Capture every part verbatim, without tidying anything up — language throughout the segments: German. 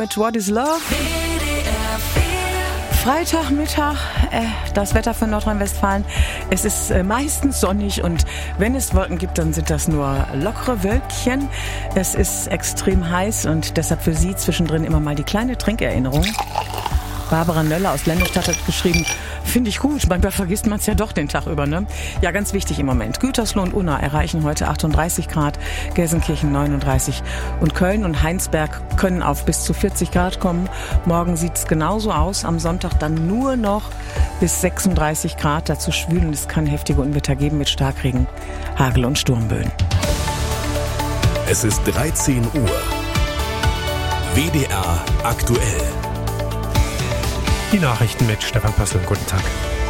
mit What is Love. Freitagmittag, äh, das Wetter für Nordrhein-Westfalen. Es ist äh, meistens sonnig und wenn es Wolken gibt, dann sind das nur lockere Wölkchen. Es ist extrem heiß und deshalb für Sie zwischendrin immer mal die kleine Trinkerinnerung. Barbara Nöller aus Lennestadt hat geschrieben, finde ich gut, manchmal vergisst man es ja doch den Tag über, ne? Ja, ganz wichtig im Moment. Gütersloh und Unna erreichen heute achtunddreißig Grad, Gelsenkirchen neununddreißig und Köln und Heinsberg können auf bis zu vierzig Grad kommen. Morgen sieht es genauso aus, am Sonntag dann nur noch bis sechsunddreißig Grad, dazu schwül und es kann heftige Unwetter geben mit Starkregen, Hagel und Sturmböen. Es ist dreizehn Uhr. W D R aktuell. Die Nachrichten mit Stefan Pössl. Guten Tag.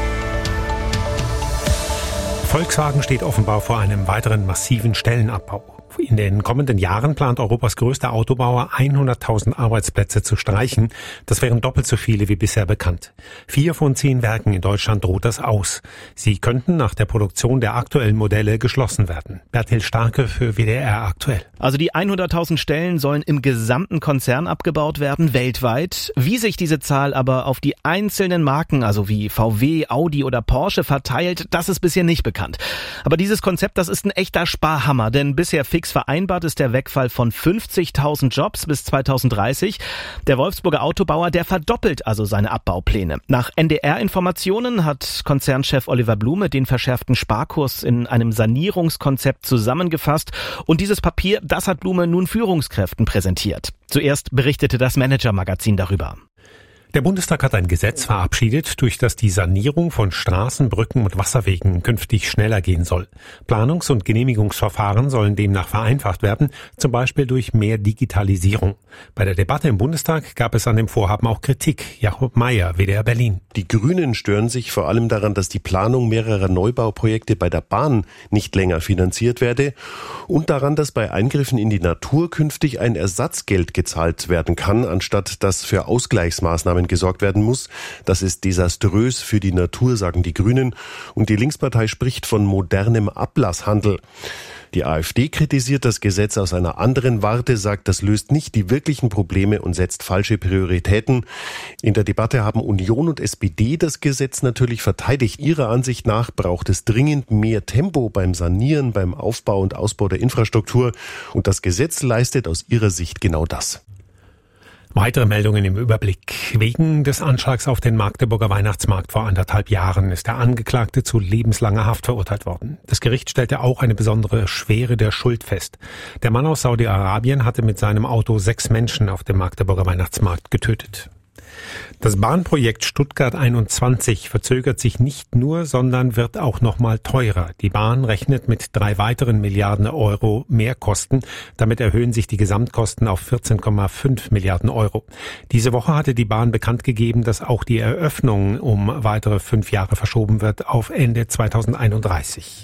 Volkswagen steht offenbar vor einem weiteren massiven Stellenabbau. In den kommenden Jahren plant Europas größter Autobauer hunderttausend Arbeitsplätze zu streichen. Das wären doppelt so viele wie bisher bekannt. Vier von zehn Werken in Deutschland droht das aus. Sie könnten nach der Produktion der aktuellen Modelle geschlossen werden. Bertil Starke für W D R aktuell. Also die hunderttausend Stellen sollen im gesamten Konzern abgebaut werden, weltweit. Wie sich diese Zahl aber auf die einzelnen Marken, also wie V W, Audi oder Porsche verteilt, das ist bisher nicht bekannt. Aber dieses Konzept, das ist ein echter Sparhammer, denn bisher fix vereinbart ist der Wegfall von fünfzigtausend Jobs bis zweitausenddreißig. Der Wolfsburger Autobauer, der verdoppelt also seine Abbaupläne. Nach N D R-Informationen hat Konzernchef Oliver Blume den verschärften Sparkurs in einem Sanierungskonzept zusammengefasst. Und dieses Papier, das hat Blume nun Führungskräften präsentiert. Zuerst berichtete das Manager-Magazin darüber. Der Bundestag hat ein Gesetz verabschiedet, durch das die Sanierung von Straßen, Brücken und Wasserwegen künftig schneller gehen soll. Planungs- und Genehmigungsverfahren sollen demnach vereinfacht werden, zum Beispiel durch mehr Digitalisierung. Bei der Debatte im Bundestag gab es an dem Vorhaben auch Kritik. Jakob Mayer, W D R Berlin. Die Grünen stören sich vor allem daran, dass die Planung mehrerer Neubauprojekte bei der Bahn nicht länger finanziert werde und daran, dass bei Eingriffen in die Natur künftig ein Ersatzgeld gezahlt werden kann, anstatt dass für Ausgleichsmaßnahmen gesorgt werden muss. Das ist desaströs für die Natur, sagen die Grünen. Und die Linkspartei spricht von modernem Ablasshandel. Die AfD kritisiert das Gesetz aus einer anderen Warte, sagt, das löst nicht die wirklichen Probleme und setzt falsche Prioritäten. In der Debatte haben Union und S P D das Gesetz natürlich verteidigt. Ihrer Ansicht nach braucht es dringend mehr Tempo beim Sanieren, beim Aufbau und Ausbau der Infrastruktur. Und das Gesetz leistet aus ihrer Sicht genau das. Weitere Meldungen im Überblick. Wegen des Anschlags auf den Magdeburger Weihnachtsmarkt vor anderthalb Jahren ist der Angeklagte zu lebenslanger Haft verurteilt worden. Das Gericht stellte auch eine besondere Schwere der Schuld fest. Der Mann aus Saudi-Arabien hatte mit seinem Auto sechs Menschen auf dem Magdeburger Weihnachtsmarkt getötet. Das Bahnprojekt Stuttgart einundzwanzig verzögert sich nicht nur, sondern wird auch noch mal teurer. Die Bahn rechnet mit drei weiteren Milliarden Euro Mehrkosten. Damit erhöhen sich die Gesamtkosten auf vierzehn Komma fünf Milliarden Euro. Diese Woche hatte die Bahn bekannt gegeben, dass auch die Eröffnung um weitere fünf Jahre verschoben wird auf Ende zweitausendeinunddreißig.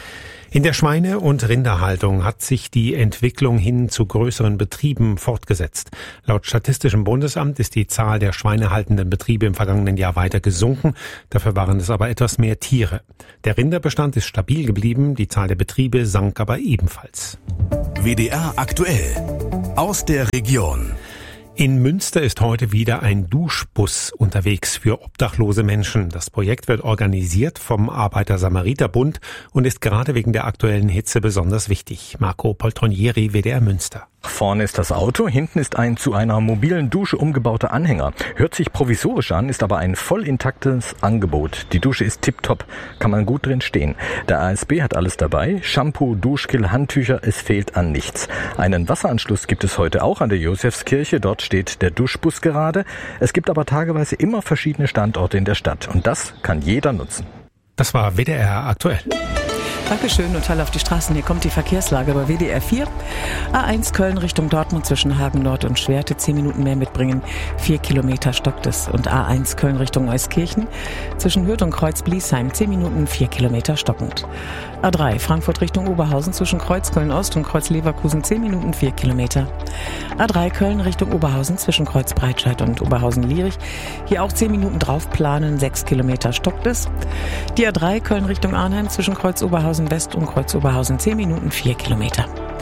In der Schweine- und Rinderhaltung hat sich die Entwicklung hin zu größeren Betrieben fortgesetzt. Laut Statistischem Bundesamt ist die Zahl der schweinehaltenden Betriebe im vergangenen Jahr weiter gesunken. Dafür waren es aber etwas mehr Tiere. Der Rinderbestand ist stabil geblieben, die Zahl der Betriebe sank aber ebenfalls. W D R aktuell. Aus der Region. In Münster ist heute wieder ein Duschbus unterwegs für obdachlose Menschen. Das Projekt wird organisiert vom Arbeiter-Samariter-Bund und ist gerade wegen der aktuellen Hitze besonders wichtig. Marco Poltronieri, W D R Münster. Vorne ist das Auto, hinten ist ein zu einer mobilen Dusche umgebauter Anhänger. Hört sich provisorisch an, ist aber ein voll intaktes Angebot. Die Dusche ist tipptopp, kann man gut drin stehen. Der A S B hat alles dabei, Shampoo, Duschgel, Handtücher, es fehlt an nichts. Einen Wasseranschluss gibt es heute auch an der Josefskirche, dort steht der Duschbus gerade. Es gibt aber tageweise immer verschiedene Standorte in der Stadt und das kann jeder nutzen. Das war W D R aktuell. Dankeschön und Teil auf die Straßen. Hier kommt die Verkehrslage bei W D R vier. A eins Köln Richtung Dortmund zwischen Hagen Nord und Schwerte. Zehn Minuten mehr mitbringen. Vier Kilometer stockt es. Und A eins Köln Richtung Euskirchen zwischen Hürth und Kreuz-Bliesheim. Zehn Minuten, vier Kilometer stockend. A drei Frankfurt Richtung Oberhausen zwischen Kreuz Köln-Ost und Kreuz Leverkusen. Zehn Minuten, vier Kilometer. A drei Köln Richtung Oberhausen zwischen Kreuz Breitscheid und Oberhausen-Lierich. Hier auch zehn Minuten drauf planen. Sechs Kilometer stockt es. Die A drei Köln Richtung Arnhem zwischen Kreuz Oberhausen West und Kreuz Oberhausen. Zehn Minuten, vier Kilometer.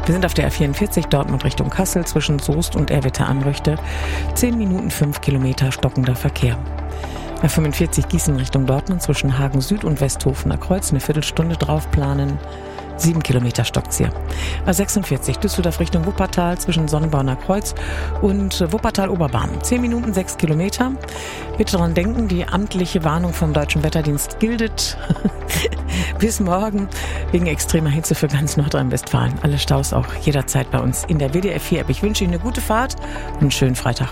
Wir sind auf der R vierundvierzig Dortmund Richtung Kassel zwischen Soest und Erwitte-Anrüchte. zehn Minuten, fünf Kilometer stockender Verkehr. R fünfundvierzig Gießen Richtung Dortmund zwischen Hagen Süd und Westhofener Kreuz eine Viertelstunde drauf planen. Sieben Kilometer stockt's hier. A sechsundvierzig Düsseldorf Richtung Wuppertal zwischen Sonnenborner Kreuz und Wuppertal-Oberbahn. Zehn Minuten, sechs Kilometer. Bitte daran denken, die amtliche Warnung vom Deutschen Wetterdienst gilt bis morgen wegen extremer Hitze für ganz Nordrhein-Westfalen. Alle Staus auch jederzeit bei uns in der W D R vier App. Ich wünsche Ihnen eine gute Fahrt und einen schönen Freitag.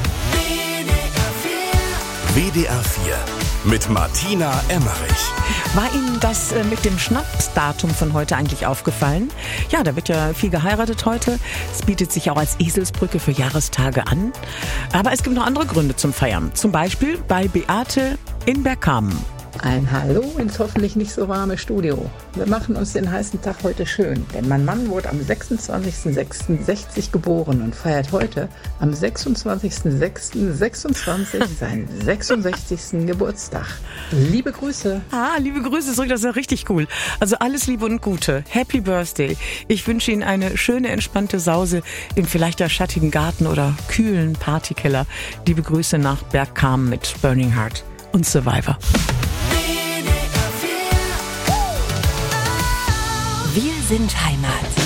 W D R vier mit Martina Emmerich. War Ihnen das äh, mit dem Schnapsdatum von heute eigentlich aufgefallen? Ja, da wird ja viel geheiratet heute. Es bietet sich auch als Eselsbrücke für Jahrestage an. Aber es gibt noch andere Gründe zum Feiern. Zum Beispiel bei Beate in Bergkamen. Ein Hallo ins hoffentlich nicht so warme Studio. Wir machen uns den heißen Tag heute schön, denn mein Mann wurde am sechsundzwanzigsten sechsten sechzig geboren und feiert heute am sechsundzwanzigsten sechsten sechsundzwanzig seinen sechsundsechzigsten Geburtstag. Liebe Grüße. Ah, liebe Grüße zurück, das ist ja richtig cool. Also alles Liebe und Gute. Happy Birthday. Ich wünsche Ihnen eine schöne, entspannte Sause im vielleicht ja schattigen Garten oder kühlen Partykeller. Liebe Grüße nach Bergkamen mit Burning Heart und Survivor. Wir sind Heimat.